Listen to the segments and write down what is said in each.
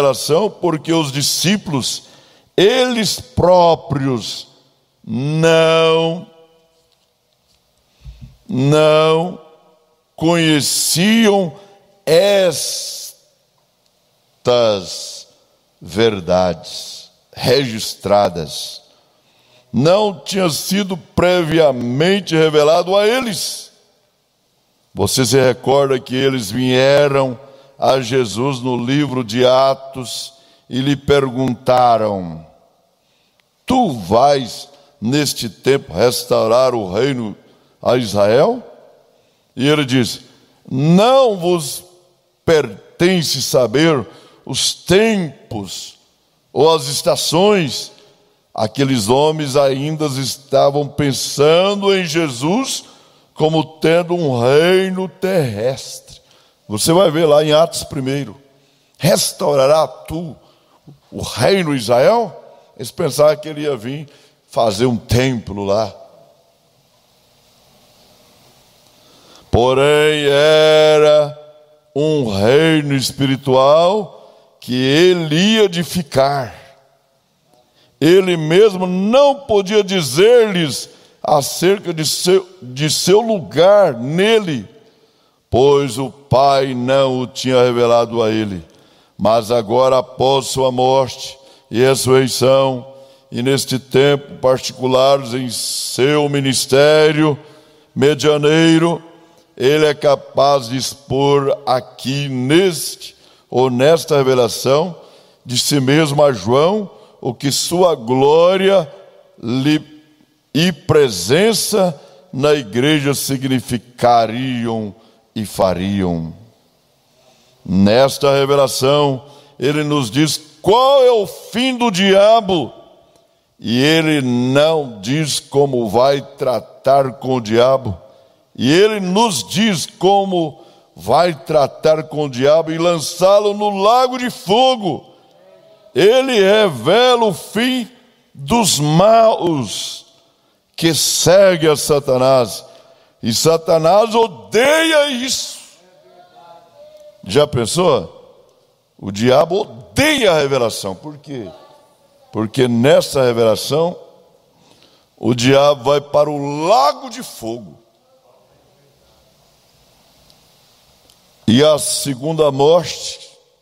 revelação, porque os discípulos, eles próprios, não conheciam estas verdades registradas. Não tinha sido previamente revelado a eles. Você se recorda que eles vieram a Jesus no livro de Atos e lhe perguntaram: tu vais neste tempo restaurar o reino a Israel? E ele disse: não vos pertence saber os tempos ou as estações. Aqueles homens ainda estavam pensando em Jesus como tendo um reino terrestre. Você vai ver lá em Atos 1, restaurará tu o reino Israel? Eles pensavam que ele ia vir fazer um templo lá. Porém, era um reino espiritual que ele ia edificar. Ele mesmo não podia dizer-lhes acerca de seu lugar nele, pois o Pai não o tinha revelado a ele. Mas agora, após sua morte e ressurreição, e neste tempo particulares em seu ministério medianeiro, ele é capaz de expor aqui nesta revelação de si mesmo a João, o que sua glória e presença na igreja significariam e fariam. Nesta revelação, ele nos diz qual é o fim do diabo, e ele não diz como vai tratar com o diabo, e ele nos diz como vai tratar com o diabo e lançá-lo no lago de fogo. Ele revela o fim dos maus que segue a Satanás. E Satanás odeia isso. Já pensou? O diabo odeia a revelação. Por quê? Porque nessa revelação, o diabo vai para o lago de fogo. E a segunda morte,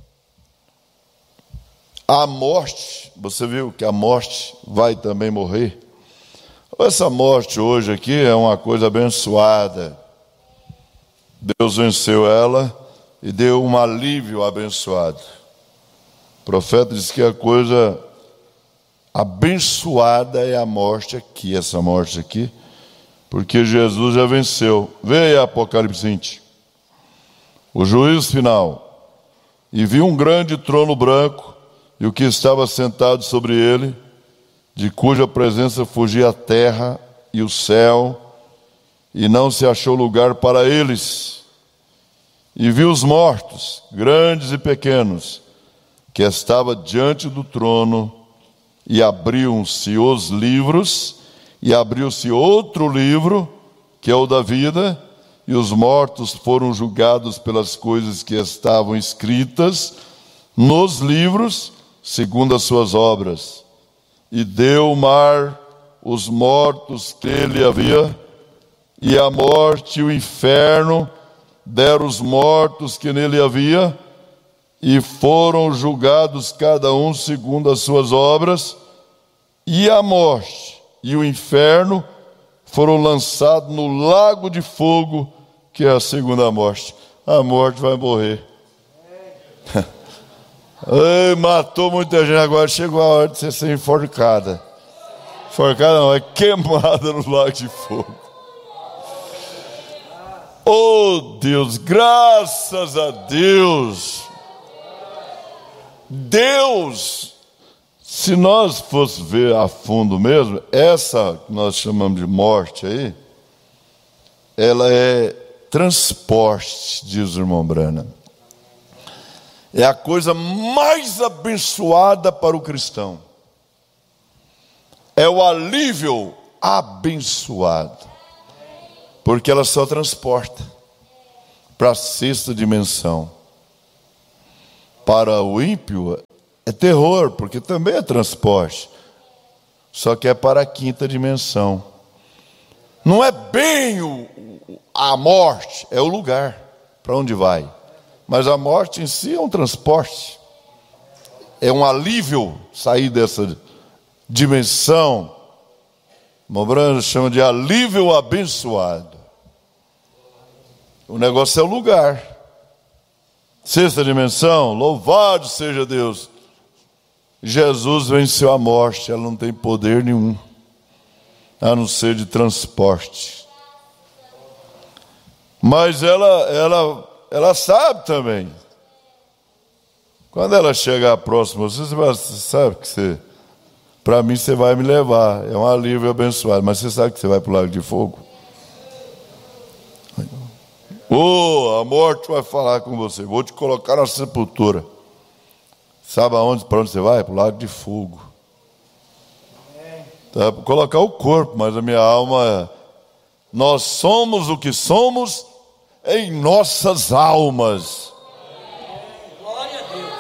você viu que a morte vai também morrer? Essa morte hoje aqui é uma coisa abençoada. Deus venceu ela e deu um alívio abençoado. O profeta diz que a coisa abençoada é a morte aqui, essa morte aqui, porque Jesus já venceu. Veja Apocalipse 20. O juízo final. E vi um grande trono branco, e o que estava sentado sobre ele, de cuja presença fugia a terra e o céu, e não se achou lugar para eles. E vi os mortos, grandes e pequenos, que estavam diante do trono, e abriam-se os livros, e abriu-se outro livro, que é o da vida, e os mortos foram julgados pelas coisas que estavam escritas nos livros, segundo as suas obras. E deu o mar os mortos que ele havia, e a morte e o inferno deram os mortos que nele havia, e foram julgados cada um segundo as suas obras, e a morte e o inferno foram lançados no lago de fogo, que é a segunda morte. A morte vai morrer. Ei, matou muita gente, agora chegou a hora de você ser enforcada. Enforcada não, é queimada no lago de fogo. Oh Deus, graças a Deus. Deus, se nós fôssemos ver a fundo mesmo, essa que nós chamamos de morte aí, ela é transporte, diz o irmão Branham. É a coisa mais abençoada para o cristão. É o alívio abençoado. Porque ela só transporta para a sexta dimensão. para o ímpio é terror, porque também é transporte, só que é para a quinta dimensão. Não é bem a morte, é o lugar para onde vai. Mas a morte em si é um transporte, é um alívio sair dessa dimensão. Mobrana chama de alívio abençoado. O negócio é o lugar. Sexta dimensão, louvado seja Deus. Jesus venceu a morte, ela não tem poder nenhum, a não ser de transporte. Mas ela sabe também. Quando ela chegar próxima, você sabe que para mim você vai me levar. É um alívio abençoado. Mas você sabe que você vai para o lago de fogo? A morte vai falar com você. Vou te colocar na sepultura. Sabe para onde você vai? Para o lago de fogo. Tá, para colocar o corpo, mas a minha alma... Nós somos o que somos em nossas almas. Glória a Deus.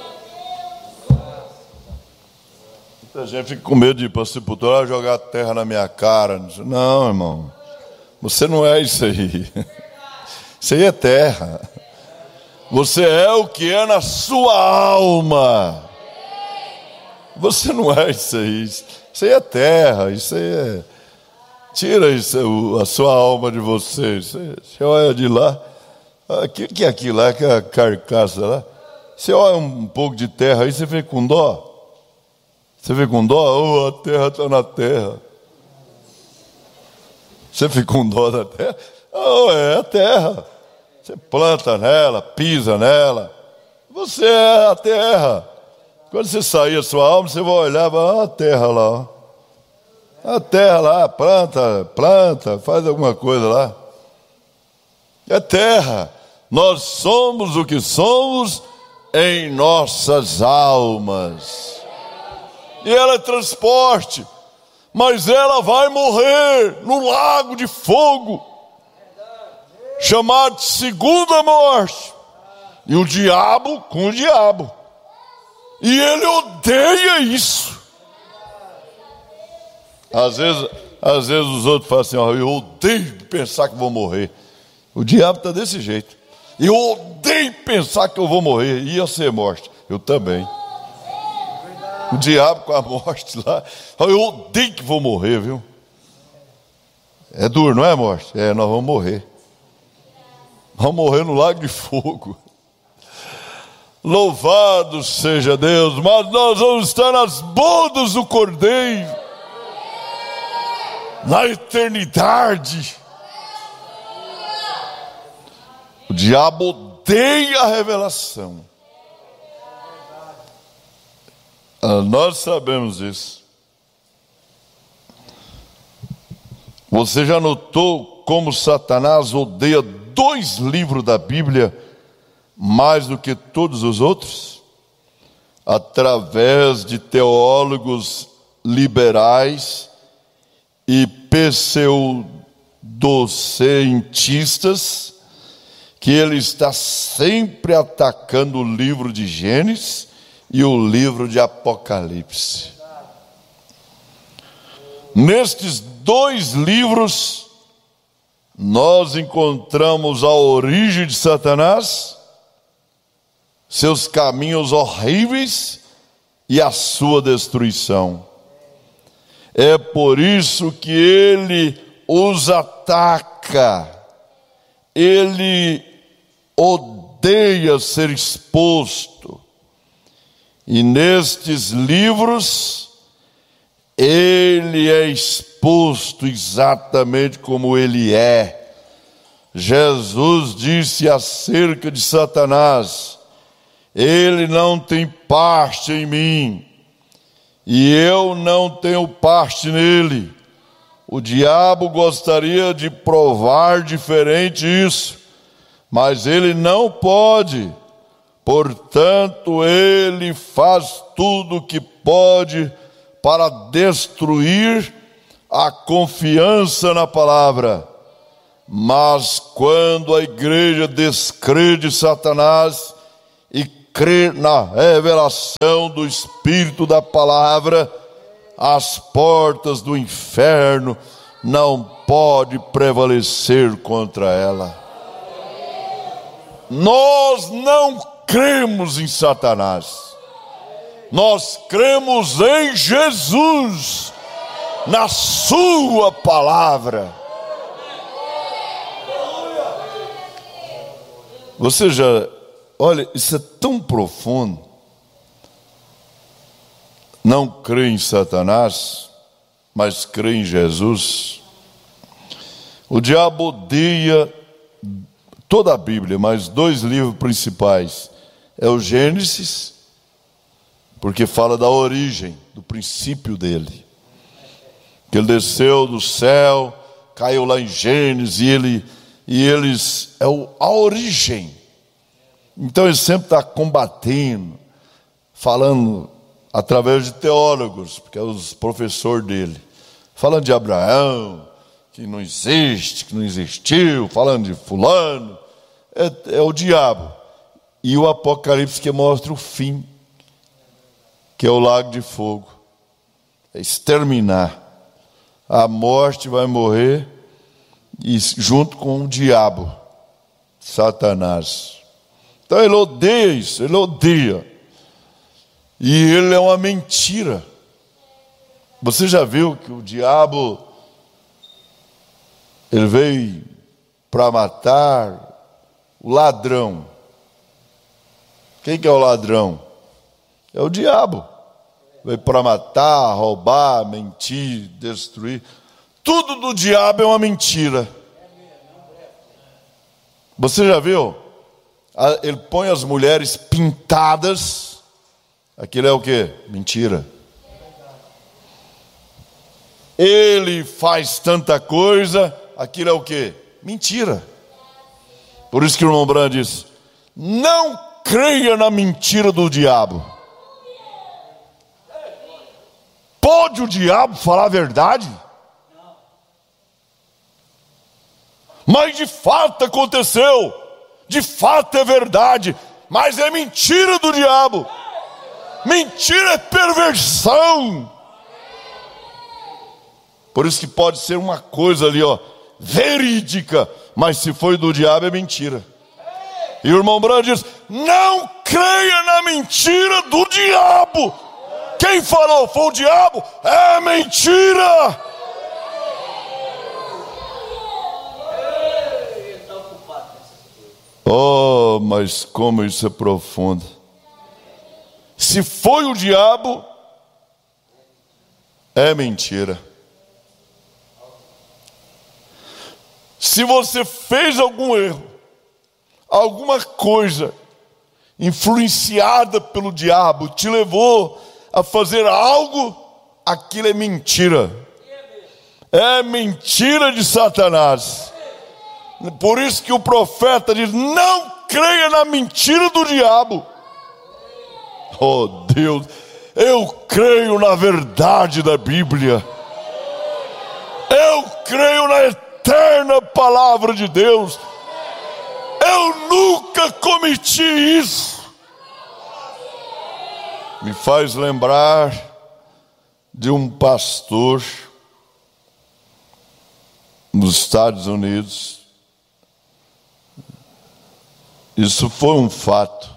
Muita gente fica com medo de ir para a sepultura jogar terra na minha cara. Não, irmão. Você não é isso aí. Isso aí é terra. Você é o que é na sua alma. Você não é isso aí. Isso aí é terra. Isso aí é... Tira isso, a sua alma de você. Você olha de lá. O que é aquilo lá? Que é a carcaça lá. Você olha um pouco de terra aí, você vê com dó. Você vê com dó? A terra está na terra. Você fica com dó da terra? É a terra. Você planta nela, pisa nela. Você é a terra. Quando você sair a sua alma, você vai olhar a terra lá. Ó. A terra lá, planta, faz alguma coisa lá. É terra. Nós somos o que somos em nossas almas. E ela é transporte. Mas ela vai morrer no lago de fogo, chamado de segunda morte. E o diabo com o diabo. E ele odeia isso. Às vezes os outros falam assim, eu odeio pensar que vou morrer. O diabo está desse jeito. Eu odeio pensar que eu vou morrer. Ia ser morte. Eu também. O diabo com a morte lá. Eu odeio que vou morrer, viu? É duro, não é, morte? Nós vamos morrer. Vamos morrer no lago de fogo. Louvado seja Deus. Mas nós vamos estar nas bodas do Cordeiro. Na eternidade. O diabo odeia a revelação. Nós sabemos isso. Você já notou como Satanás odeia 2 livros da Bíblia mais do que todos os outros? Através de teólogos liberais e pseudocientistas, que ele está sempre atacando o livro de Gênesis e o livro de Apocalipse. Nestes 2 livros, nós encontramos a origem de Satanás, seus caminhos horríveis e a sua destruição. É por isso que ele os ataca. Ele odeia ser exposto. E nestes livros, ele é exposto exatamente como ele é. Jesus disse acerca de Satanás: ele não tem parte em mim, e eu não tenho parte nele. O diabo gostaria de provar diferente isso, mas ele não pode. Portanto, ele faz tudo o que pode para destruir a confiança na palavra. Mas quando a igreja descrê de Satanás e crer na revelação do Espírito da palavra, as portas do inferno não podem prevalecer contra ela. Nós não cremos em Satanás. Nós cremos em Jesus, na sua palavra. Você já, olha, isso é tão profundo. Não crê em Satanás, mas crê em Jesus. O diabo odeia toda a Bíblia, mas 2 livros principais. É o Gênesis, porque fala da origem, do princípio dele. Que ele desceu do céu, caiu lá em Gênesis, e eles é a origem. Então ele sempre está combatendo, falando através de teólogos, porque é os professores dele, falando de Abraão, que não existe, que não existiu, falando de fulano, é o diabo. E o Apocalipse que mostra o fim, que é o lago de fogo, é exterminar. A morte vai morrer, e junto com o diabo, Satanás. Então ele odeia isso, ele odeia. E ele é uma mentira. Você já viu que o diabo, ele veio para matar o ladrão. Quem que é o ladrão? É o diabo. Veio para matar, roubar, mentir, destruir. Tudo do diabo é uma mentira. Você já viu? Ele põe as mulheres pintadas. Aquilo é o quê? Mentira. Ele faz tanta coisa. Aquilo é o quê? Mentira. Por isso que o irmão Branham diz: não creia na mentira do diabo. Pode o diabo falar a verdade? Mas de fato aconteceu, de fato é verdade, mas é mentira do diabo. Mentira é perversão. Por isso que pode ser uma coisa ali, verídica, mas se foi do diabo é mentira. E o irmão Branham diz: não creia na mentira do diabo. Quem falou foi o diabo? É mentira. Oh, mas como isso é profundo. Se foi o diabo, é mentira. Se você fez algum erro, alguma coisa influenciada pelo diabo, te levou a fazer algo, aquilo é mentira. É mentira de Satanás. Por isso que o profeta diz: não creia na mentira do diabo. Oh Deus, eu creio na verdade da Bíblia. Eu creio na eterna palavra de Deus. Eu nunca cometi isso. Me faz lembrar de um pastor nos Estados Unidos. Isso foi um fato.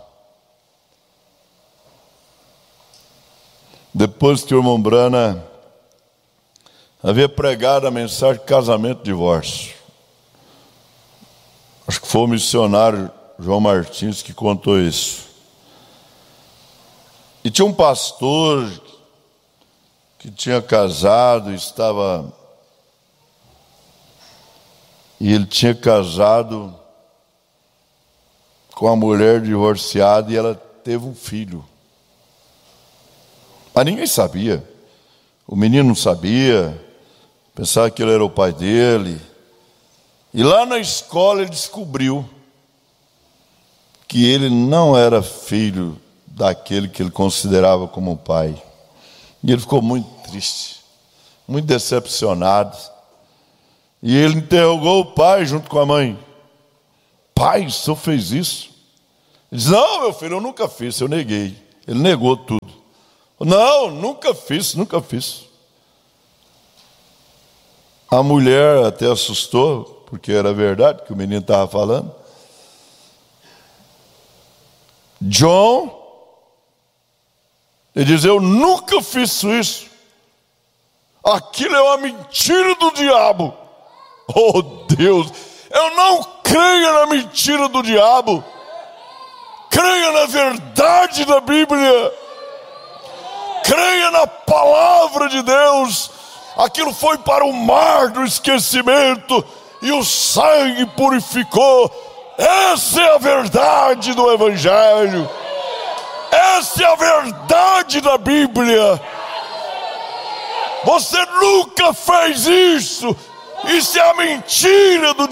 Depois que o irmão Branham havia pregado a mensagem de casamento e divórcio. Acho que foi o missionário João Martins que contou isso. E tinha um pastor que tinha casado, e ele tinha casado com a mulher divorciada e ela teve um filho. Mas ninguém sabia. O menino não sabia, pensava que ele era o pai dele. E lá na escola ele descobriu que ele não era filho daquele que ele considerava como pai. E ele ficou muito triste, muito decepcionado. E ele interrogou o pai junto com a mãe: pai, o senhor fez isso? Ele diz: não, meu filho, eu nunca fiz. Eu neguei. Ele negou tudo. Não, nunca fiz, nunca fiz. A mulher até assustou, porque era verdade que o menino estava falando. John, ele diz: eu nunca fiz isso. Aquilo é uma mentira do diabo. Oh Deus, eu não creio na mentira do diabo. Creia na verdade da Bíblia. Creia na palavra de Deus. Aquilo foi para o mar do esquecimento e o sangue purificou. Essa é a verdade do Evangelho. Essa é a verdade da Bíblia. Você nunca fez isso. Isso é a mentira do